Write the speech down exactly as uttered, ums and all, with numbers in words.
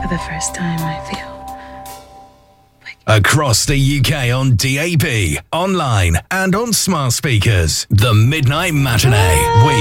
For the first time, I feel across the U K on D A B, online and on smart speakers. The Midnight Matinee. We